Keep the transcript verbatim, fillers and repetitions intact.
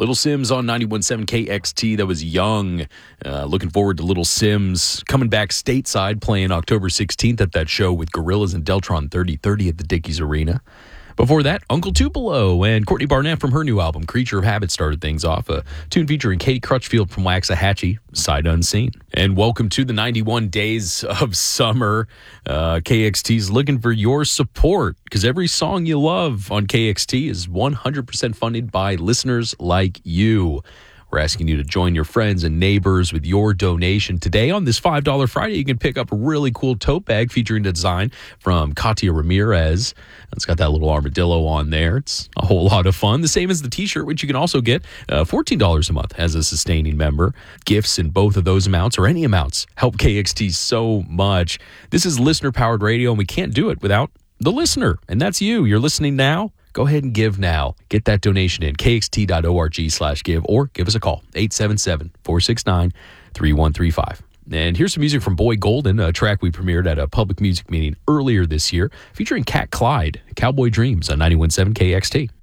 Little Sims on ninety-one point seven K X T. That was Young. Uh, looking forward to Little Sims coming back stateside, playing October sixteenth at that show with Gorillaz and Deltron thirty thirty at the Dickies Arena. Before that, Uncle Tupelo and Courtney Barnett from her new album, Creature of Habit, started things off. A tune featuring Katie Crutchfield from Waxahachie, Sight Unseen. And welcome to the ninety-one days of summer. Uh, K X T's looking for your support, because every song you love on K X T is one hundred percent funded by listeners like you. We're asking you to join your friends and neighbors with your donation. Today, on this five dollars Friday, you can pick up a really cool tote bag featuring a design from Katia Ramirez. It's got that little armadillo on there. It's a whole lot of fun. The same as the t-shirt, which you can also get uh, fourteen dollars a month as a sustaining member. Gifts in both of those amounts, or any amounts, help K X T so much. This is listener-powered radio, and we can't do it without the listener. And that's you. You're listening now. Go ahead and give now. Get that donation in, kxt.org slash give, or give us a call, eight seven seven, four six nine, three one three five. And here's some music from Boy Golden, a track we premiered at a public music meeting earlier this year, featuring Cat Clyde, Cowboy Dreams on ninety-one point seven K X T.